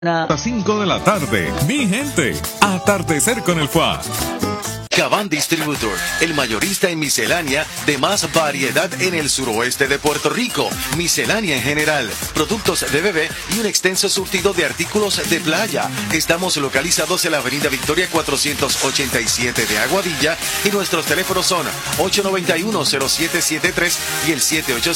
A las 5 de la tarde, mi gente, atardecer con el FUA. Caban Distributor, el mayorista en miscelánea de más variedad en el suroeste de Puerto Rico. Miscelánea en general, productos de bebé y un extenso surtido de artículos de playa. Estamos localizados en la avenida Victoria 487 de Aguadilla y nuestros teléfonos son 891-0773 y el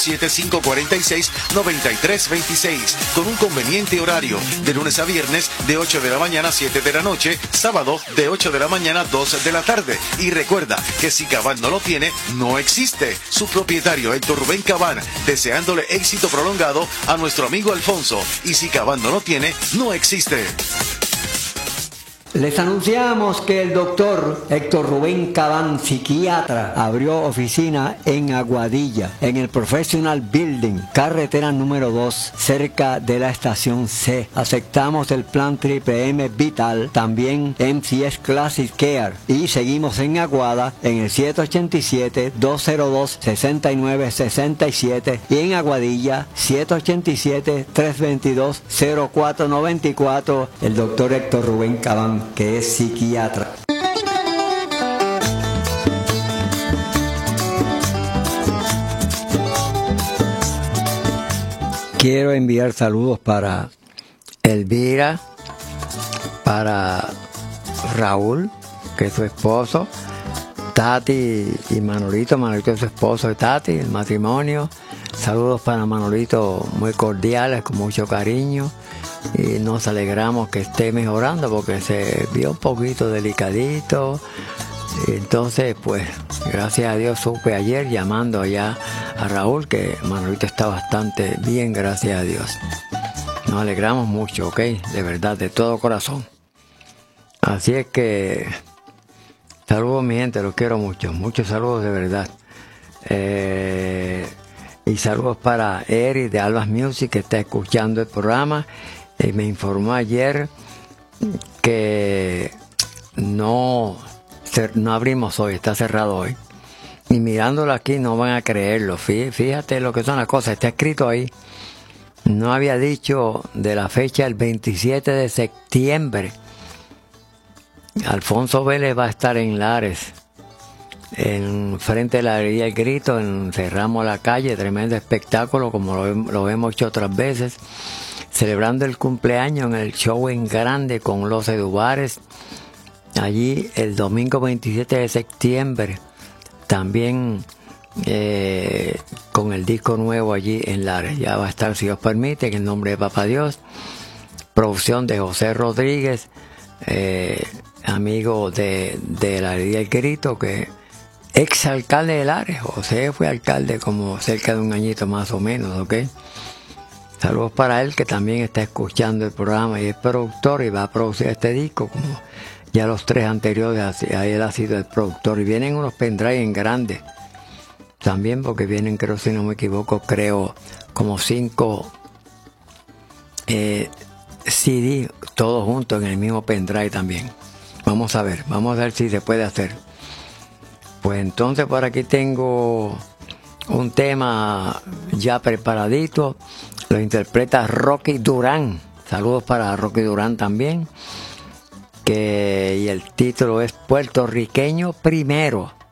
787-546-9326 con un conveniente horario de lunes a viernes de 8 de la mañana a 7 de la noche, sábado de 8 de la mañana a 2 de la tarde. Y recuerda que si Caban no lo tiene, no existe. Su propietario Héctor Rubén Caban, deseándole éxito prolongado a nuestro amigo Alfonso. Y si Caban no lo tiene, no existe. Les anunciamos que el doctor Héctor Rubén Caban, psiquiatra, abrió oficina en Aguadilla, en el Professional Building, carretera número 2, cerca de la estación C. Aceptamos el plan Triple M Vital, también MCS Classic Care, y seguimos en Aguada en el 787-202-6967 y en Aguadilla 787-322-0494. El doctor Héctor Rubén Caban, que es psiquiatra. Quiero enviar saludos para Elvira, para Raúl, que es su esposo, Tati y Manolito. Manolito es su esposo de Tati, el matrimonio. Saludos para Manolito muy cordiales, con mucho cariño. Y nos alegramos que esté mejorando porque se vio un poquito delicadito. Entonces, pues, gracias a Dios supe ayer llamando allá a Raúl que Manolito está bastante bien, gracias a Dios. Nos alegramos mucho, ¿ok? De verdad, de todo corazón. Así es que, saludos mi gente, los quiero mucho. Muchos saludos de verdad. Y saludos para Eri de Albas Music, que está escuchando el programa. Me informó ayer que no abrimos hoy, está cerrado hoy. Y mirándolo aquí no van a creerlo. Fíjate lo que son las cosas, está escrito ahí. No había dicho de la fecha el 27 de septiembre. Alfonso Vélez va a estar en Lares, en frente de la Galería El Grito, cerramos la calle, tremendo espectáculo como lo hemos hecho otras veces. Celebrando el cumpleaños en el show en grande con los Edubares, allí el domingo 27 de septiembre, también con el disco nuevo allí en Lares. Ya va a estar, si Dios permite, en el nombre de Papá Dios. Producción de José Rodríguez, amigo de la Galería El Grito, que ex alcalde de Lares. José fue alcalde como cerca de un añito más o menos, ¿ok? Saludos para él, que también está escuchando el programa y es productor y va a producir este disco como ya los tres anteriores. Él ha sido el productor y vienen unos pendrive en grandes también, porque vienen, creo, si no me equivoco, como 5 CD todos juntos en el mismo pendrive también. Vamos a ver si se puede hacer. Pues entonces por aquí tengo un tema ya preparadito. Lo interpreta Rocky Durán. Saludos para Rocky Durán también. Y el título es Puertorriqueño Primero.